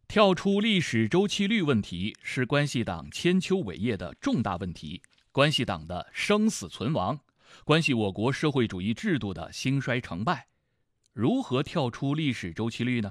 跳出历史周期率问题是关系党千秋伟业的重大问题，关系党的生死存亡，关系我国社会主义制度的兴衰成败。如何跳出历史周期率呢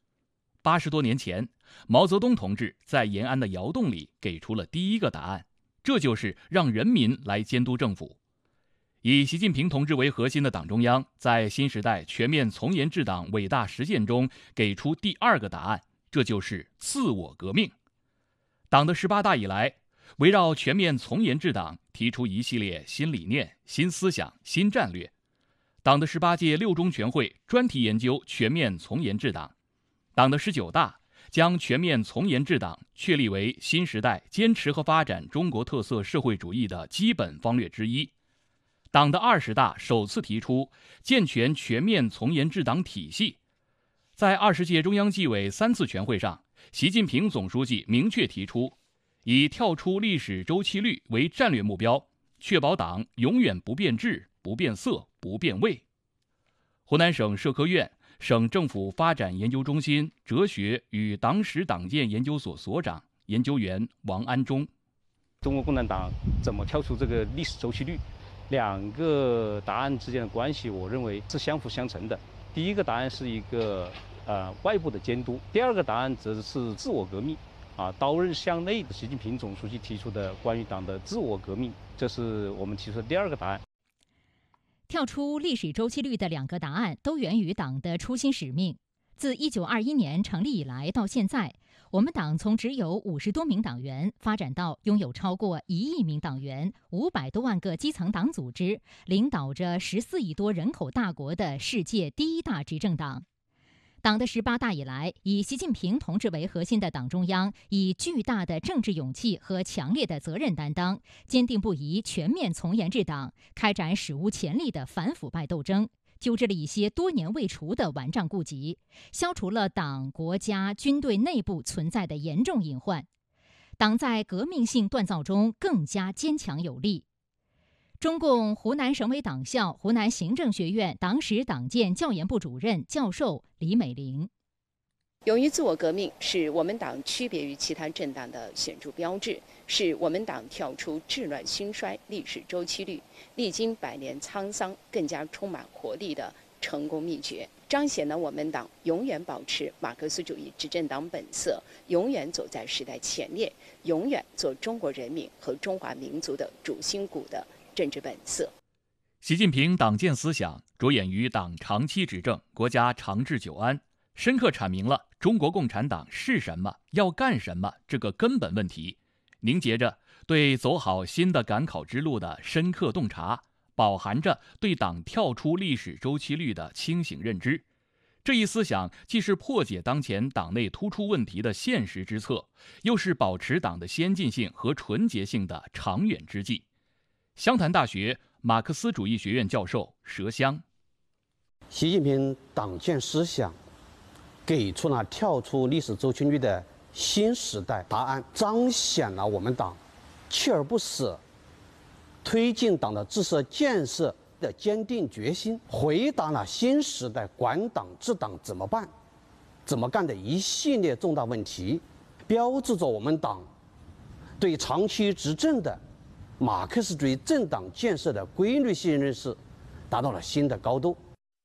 ？80多年前，毛泽东同志在延安的窑洞里给出了第一个答案，这就是让人民来监督政府。以习近平同志为核心的党中央，在新时代全面从严治党伟大实践中给出第二个答案，这就是自我革命。党的18大以来，围绕全面从严治党提出一系列新理念、新思想、新战略。党的18届六中全会专题研究全面从严治党。党的19大将全面从严治党确立为新时代坚持和发展中国特色社会主义的基本方略之一。党的20大首次提出健全全面从严治党体系。在20届中央纪委3次全会上，习近平总书记明确提出，以跳出历史周期率为战略目标，确保党永远不变质、不变色、不变味。湖南省社科院、省政府发展研究中心哲学与党史党建研究所所长、研究员王安忠： 中国共产党怎么跳出这个历史周期率？两个答案之间的关系，我认为是相辅相成的。第一个答案是一个外部的监督，第二个答案则是自我革命。刀刃向内的习近平总书记提出的关于党的自我革命，这是我们提出的第二个答案。 跳出历史周期率的两个答案都源于党的初心使命。自1921年成立以来到现在，我们党从只有50多名党员发展到拥有超过1亿名党员、500多万个基层党组织，领导着14亿多人口大国的世界第一大执政党。党的18大以来，以习近平同志为核心的党中央以巨大的政治勇气和强烈的责任担当，坚定不移全面从严治党，开展史无前例的反腐败斗争，纠治了一些多年未除的顽瘴痼疾，消除了党、国家、军队内部存在的严重隐患。党在革命性锻造中更加坚强有力。中共湖南省委党校湖南行政学院党史党建教研部主任教授李美玲： 勇于自我革命是我们党区别于其他政党的显著标志，是我们党跳出治乱兴衰历史周期率，历经100年沧桑更加充满活力的成功秘诀，彰显了我们党永远保持马克思主义执政党本色，永远走在时代前列，永远做中国人民和中华民族的主心骨的政治本色。 习近平党建思想着眼于党长期执政、国家长治久安，深刻阐明了中国共产党是什么、要干什么这个根本问题，凝结着对走好新的赶考之路的深刻洞察，饱含着对党跳出历史周期率的清醒认知。这一思想既是破解当前党内突出问题的现实之策，又是保持党的先进性和纯洁性的长远之计。湘潭大学马克思主义学院教授佘湘： 习近平党建思想给出了跳出历史周期率的新时代答案，彰显了我们党锲而不舍推进党的自设建设的坚定决心，回答了新时代管党治党怎么办、怎么干的一系列重大问题，标志着我们党对长期执政的马克思主义政党建设的规律性认识达到了新的高度。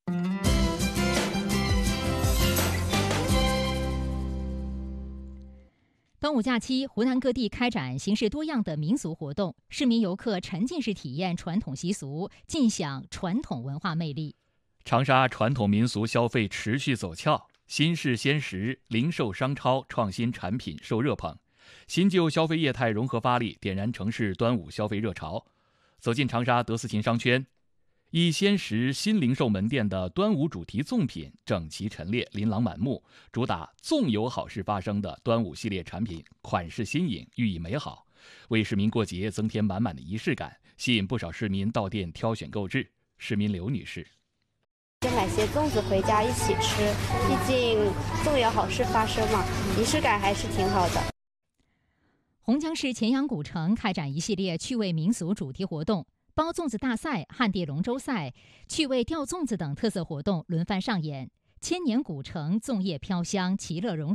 端午假期，湖南各地开展形式多样的民俗活动，市民游客沉浸式体验传统习俗，尽享传统文化魅力。 长沙传统民俗消费持续走俏，新式鲜食、零售商超创新产品受热捧，新旧消费业态融合发力，点燃城市端午消费热潮。走进长沙德斯琴商圈，以鲜食新零售门店的端午主题粽品整齐陈列，琳琅满目，主打纵有好事发生的端午系列产品，款式新颖，寓意美好，为市民过节增添满满的仪式感，吸引不少市民到店挑选购置。市民刘女士： 就买些粽子回家一起吃，毕竟纵有好事发生嘛，仪式感还是挺好的。 洪江市乾阳古城开展一系列趣味民俗主题活动，包粽子大赛、旱地龙舟赛、趣味吊粽子等特色活动轮番上演。千年古城粽叶飘香，其乐融